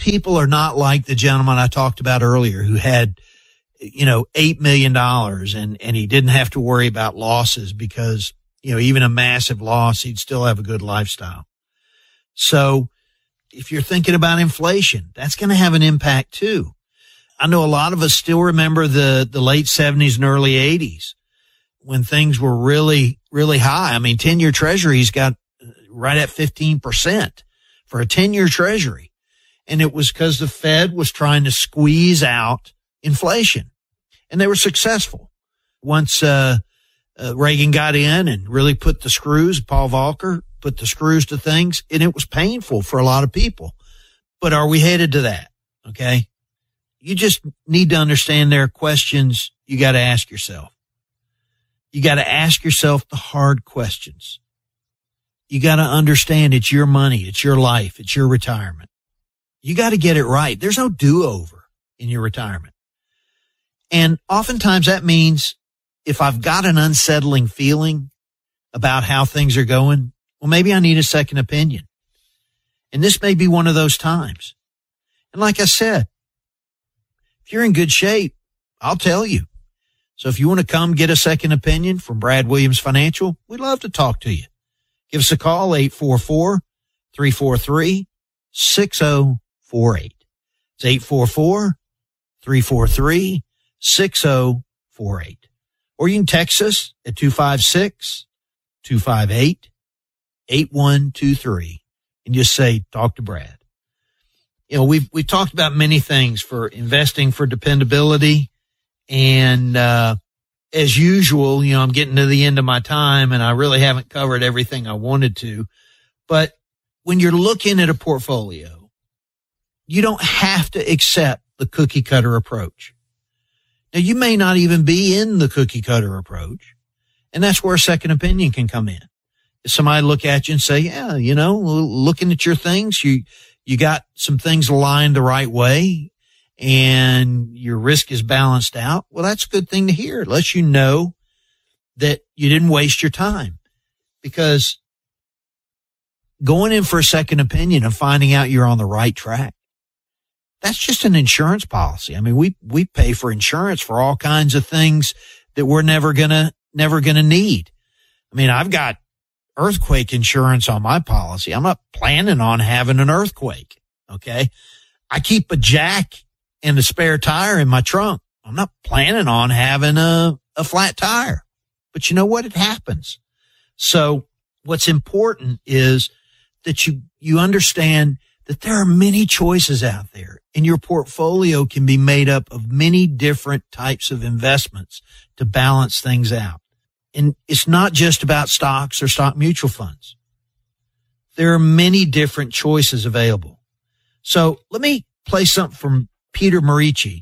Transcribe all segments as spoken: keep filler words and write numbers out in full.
people are not like the gentleman I talked about earlier who had, you know, eight million dollars and, and he didn't have to worry about losses because, you know, even a massive loss, he'd still have a good lifestyle. So if you're thinking about inflation, that's going to have an impact too. I know a lot of us still remember the, the late seventies and early eighties when things were really, really high. I mean, ten-year treasuries got right at fifteen percent for a ten-year treasury. And it was because the Fed was trying to squeeze out inflation. And they were successful. Once uh, uh Reagan got in and really put the screws, Paul Volcker put the screws to things, and it was painful for a lot of people. But are we headed to that? Okay. You just need to understand there are questions you got to ask yourself. You got to ask yourself the hard questions. You got to understand it's your money, it's your life, it's your retirement. You got to get it right. There's no do-over in your retirement. And oftentimes that means if I've got an unsettling feeling about how things are going, well, maybe I need a second opinion. And this may be one of those times. And like I said, if you're in good shape, I'll tell you. So if you want to come get a second opinion from Brad Williams Financial, we'd love to talk to you. Give us a call, eight four four, three four three, six zero four eight. It's eight four four, three four three, six zero four eight. Or you can text us at two five six, two five eight, eight one two three and just say, talk to Brad. You know, we've, we've talked about many things for investing for dependability. And, uh, as usual, you know, I'm getting to the end of my time and I really haven't covered everything I wanted to. But when you're looking at a portfolio, you don't have to accept the cookie cutter approach. Now, you may not even be in the cookie cutter approach. And that's where a second opinion can come in. If somebody look at you and say, yeah, you know, looking at your things, you, you got some things aligned the right way and your risk is balanced out. Well, that's a good thing to hear. It lets you know that you didn't waste your time, because going in for a second opinion and finding out you're on the right track, that's just an insurance policy. I mean, we, we pay for insurance for all kinds of things that we're never gonna, never gonna need. I mean, I've got earthquake insurance on my policy. I'm not planning on having an earthquake. Okay. I keep a jack and a spare tire in my trunk. I'm not planning on having a, a flat tire, but you know what? It happens. So what's important is that you, you understand that there are many choices out there, and your portfolio can be made up of many different types of investments to balance things out. And it's not just about stocks or stock mutual funds. There are many different choices available. So let me play something from Peter Morici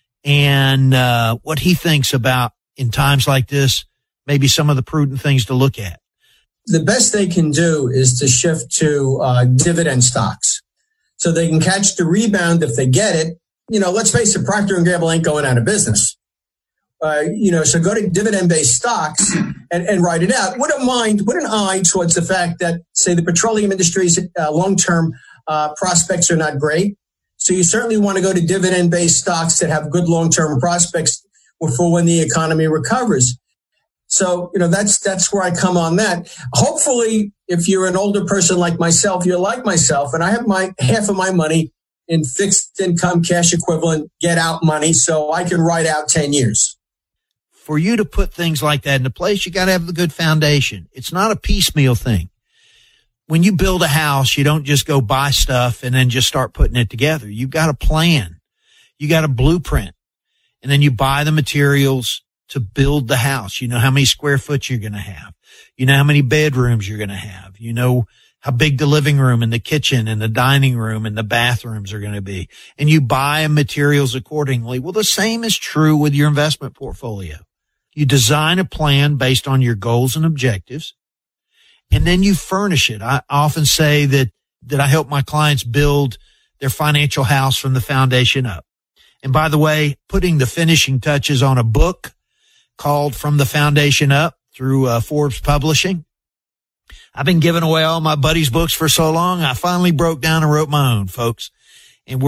and uh what he thinks about, in times like this, maybe some of the prudent things to look at. The best they can do is to shift to uh dividend stocks so they can catch the rebound if they get it. You know, let's face it, Procter and Gamble ain't going out of business. Uh, you know, so go to dividend-based stocks and, and ride it out. With a mind, with an eye towards the fact that, say, the petroleum industry's uh, long-term uh, prospects are not great. So you certainly want to go to dividend-based stocks that have good long-term prospects for when the economy recovers. So, you know, that's, that's where I come on that. Hopefully, if you're an older person like myself, you're like myself, and I have my half of my money in fixed income, cash equivalent, get out money, so I can ride out ten years. For you to put things like that into place, you got to have the good foundation. It's not a piecemeal thing. When you build a house, you don't just go buy stuff and then just start putting it together. You've got a plan. You got a blueprint. And then you buy the materials to build the house. You know how many square foot you're going to have. You know how many bedrooms you're going to have. You know how big the living room and the kitchen and the dining room and the bathrooms are going to be. And you buy materials accordingly. Well, the same is true with your investment portfolio. You design a plan based on your goals and objectives, and then you furnish it. I often say that, that I help my clients build their financial house from the foundation up. And by the way, putting the finishing touches on a book called From the Foundation Up through uh, Forbes Publishing. I've been giving away all my buddies' books for so long, I finally broke down and wrote my own, folks.